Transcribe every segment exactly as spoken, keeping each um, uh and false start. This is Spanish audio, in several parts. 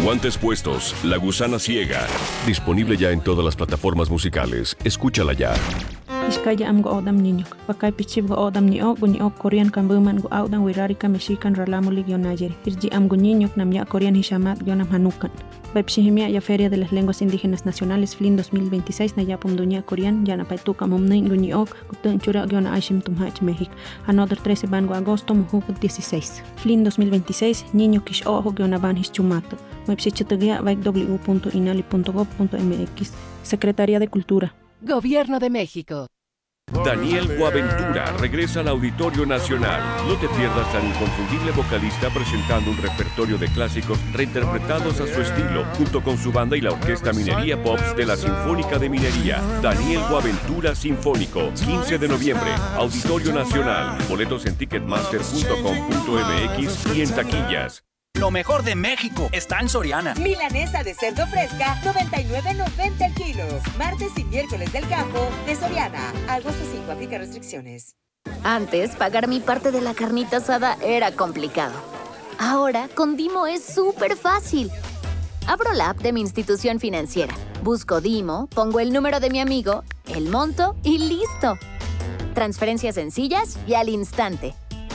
Guantes puestos, La Gusana Ciega. Disponible ya en todas las plataformas musicales. Escúchala ya. Iskaya am go odam niño. Pakai pichib go odam ni o guni o Korean kan buman go audan wirarika mexican ralamulig yonayeri. Irji am go niño nam ya Korean hishamat yonam hanukan. Baipshihimia ya Feria de las Lenguas Indígenas Nacionales F L I N dos mil veintiséis na yapum dunia Korean yana paituka momnein guni ok gutun chura yona aishim tumhach México. Another trece van go agosto mujuk dieciséis. F L I N dos mil veintiséis niño kish ojo yona van hischumato. Baipshichitagia vaik w punto inali punto gov punto m x. Secretaría de Cultura. Gobierno de México. Daniel Boaventura regresa al Auditorio Nacional. No te pierdas al inconfundible vocalista presentando un repertorio de clásicos reinterpretados a su estilo, junto con su banda y la Orquesta Minería Pops de la Sinfónica de Minería. Daniel Boaventura Sinfónico, quince de noviembre, Auditorio Nacional. Boletos en ticketmaster punto com punto m x y en taquillas. Lo mejor de México está en Soriana. Milanesa de cerdo fresca, noventa y nueve noventa el kilo. Martes y miércoles del campo de Soriana. Agosto cinco, aplica restricciones. Antes, pagar mi parte de la carnita asada era complicado. Ahora, con Dimo es súper fácil. Abro la app de mi institución financiera. Busco Dimo, pongo el número de mi amigo, el monto y listo. Transferencias sencillas y al instante.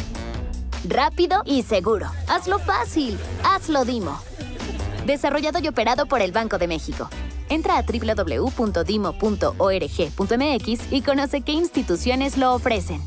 Rápido y seguro. Hazlo fácil. Hazlo Dimo. Desarrollado y operado por el Banco de México. Entra a doble u doble u doble u punto dimo punto org punto m x y conoce qué instituciones lo ofrecen.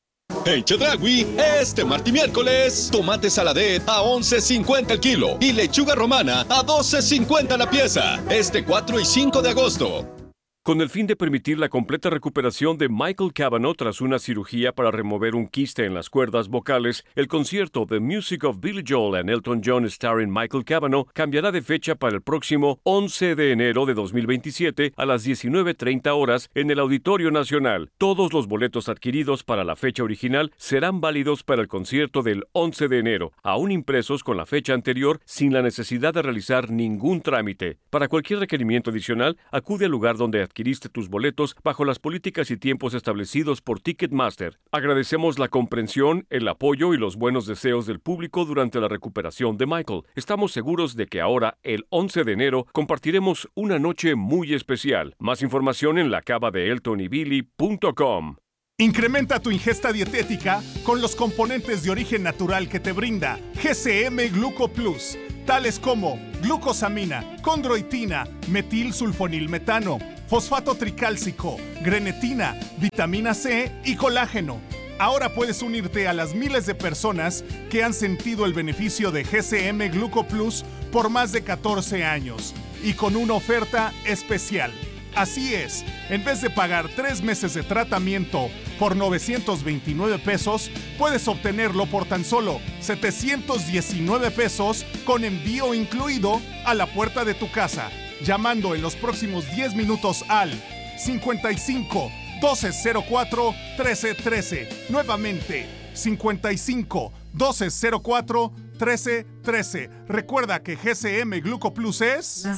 En Chedraui, este martes y miércoles, tomate saladet a once cincuenta el kilo y lechuga romana a doce cincuenta la pieza. Este cuatro y cinco de agosto. Con el fin de permitir la completa recuperación de Michael Cavanaugh tras una cirugía para remover un quiste en las cuerdas vocales, el concierto The Music of Billy Joel and Elton John starring Michael Cavanaugh cambiará de fecha para el próximo once de enero de dos mil veintisiete a las diecinueve treinta horas en el Auditorio Nacional. Todos los boletos adquiridos para la fecha original serán válidos para el concierto del once de enero, aún impresos con la fecha anterior sin la necesidad de realizar ningún trámite. Para cualquier requerimiento adicional, acude al lugar donde adquiriste tus boletos bajo las políticas y tiempos establecidos por Ticketmaster. Agradecemos la comprensión, el apoyo y los buenos deseos del público durante la recuperación de Michael. Estamos seguros de que ahora, el once de enero, compartiremos una noche muy especial. Más información en la cava de elton y billy punto com. Incrementa tu ingesta dietética con los componentes de origen natural que te brinda G C M Gluco Plus, tales como glucosamina, condroitina, metilsulfonilmetano, fosfato tricálcico, grenetina, vitamina C y colágeno. Ahora puedes unirte a las miles de personas que han sentido el beneficio de G C M Gluco Plus por más de catorce años y con una oferta especial. Así es, en vez de pagar tres meses de tratamiento por novecientos veintinueve pesos, puedes obtenerlo por tan solo setecientos diecinueve pesos con envío incluido a la puerta de tu casa, llamando en los próximos diez minutos al cincuenta y cinco, doce cero cuatro, trece trece. Nuevamente, cincuenta y cinco, doce cero cuatro, trece trece. Recuerda que G C M Gluco Plus es la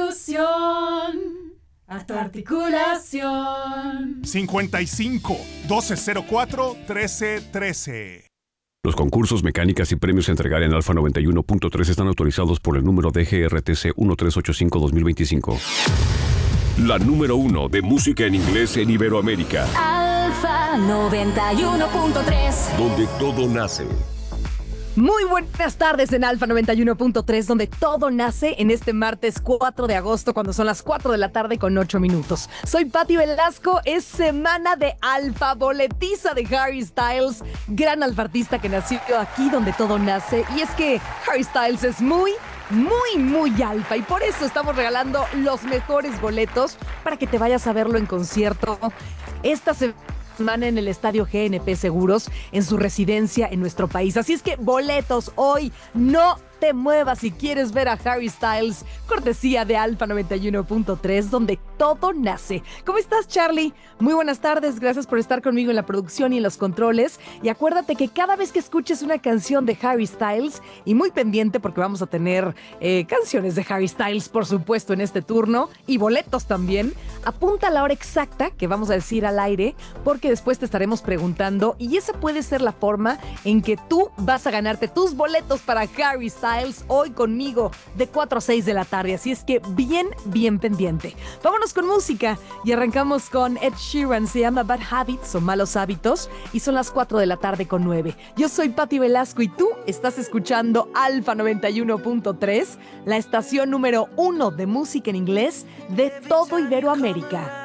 solución a tu articulación. cincuenta y cinco, doce cero cuatro, trece trece. Los concursos, mecánicas y premios a entregar en Alfa noventa y uno punto tres están autorizados por el número D G R T C uno tres ocho cinco dos mil veinticinco. La número uno de música en inglés en Iberoamérica. Alfa noventa y uno punto tres. Donde todo nace. Muy buenas tardes en Alfa noventa y uno punto tres, donde todo nace en este martes cuatro de agosto, cuando son las cuatro de la tarde con ocho minutos. Soy Pati Velasco, es semana de alfa boletiza de Harry Styles, gran alfartista que nació aquí donde todo nace. Y es que Harry Styles es muy, muy, muy alfa y por eso estamos regalando los mejores boletos para que te vayas a verlo en concierto esta semana en el Estadio G N P Seguros, en su residencia en nuestro país. Así es que boletos hoy, no te muevas si quieres ver a Harry Styles, cortesía de Alfa noventa y uno punto tres, donde todo nace. ¿Cómo estás, Charlie? Muy buenas tardes, gracias por estar conmigo en la producción y en los controles. Y acuérdate que cada vez que escuches una canción de Harry Styles, y muy pendiente porque vamos a tener eh, canciones de Harry Styles, por supuesto, en este turno, y boletos también, apunta la hora exacta que vamos a decir al aire, porque después te estaremos preguntando, y esa puede ser la forma en que tú vas a ganarte tus boletos para Harry Styles Styles hoy conmigo de cuatro a seis de la tarde, así es que bien, bien pendiente. Vámonos con música y arrancamos con Ed Sheeran, se llama Bad Habits o Malos Hábitos y son las cuatro de la tarde con nueve. Yo soy Pati Velasco y tú estás escuchando Alfa noventa y uno punto tres, la estación número uno de música en inglés de todo Iberoamérica.